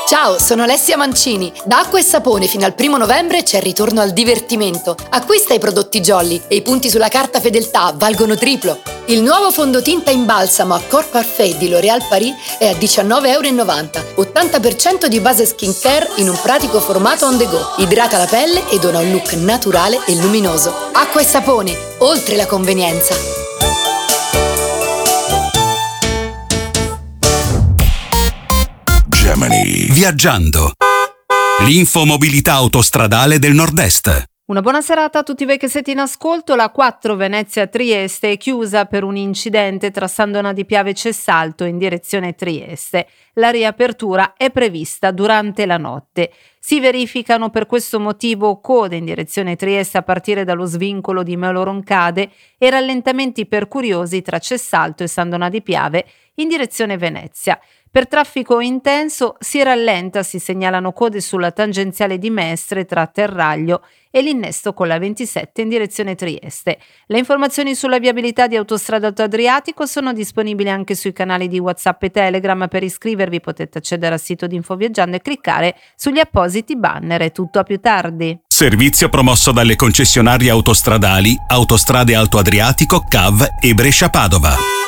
Ciao, sono Alessia Mancini. Da Acqua e Sapone fino al 1 novembre c'è il ritorno al divertimento. Acquista i prodotti Jolly e i punti sulla carta fedeltà valgono triplo. Il nuovo fondotinta in balsamo a Corps Parfait di L'Oréal Paris è a €19,90. 80% di base skincare in un pratico formato on the go. Idrata la pelle e dona un look naturale e luminoso. Acqua e Sapone, oltre la convenienza. Viaggiando. L'infomobilità autostradale del Nord-Est. Una buona serata a tutti voi che siete in ascolto. La 4 Venezia-Trieste è chiusa per un incidente tra Sandona di Piave e Cessalto in direzione Trieste. La riapertura è prevista durante la notte. Si verificano per questo motivo code in direzione Trieste a partire dallo svincolo di Melo Roncade e rallentamenti per curiosi tra Cessalto e Sandona di Piave in direzione Venezia. Per traffico intenso si rallenta, si segnalano code sulla tangenziale di Mestre tra Terraglio e l'innesto con la 27 in direzione Trieste. Le informazioni sulla viabilità di Autostrada Alto Adriatico sono disponibili anche sui canali di WhatsApp e Telegram. Per iscrivervi potete accedere al sito di Infoviaggiando e cliccare sugli appositi banner. È tutto, a più tardi. Servizio promosso dalle concessionarie autostradali Autostrade Alto Adriatico, CAV e Brescia Padova.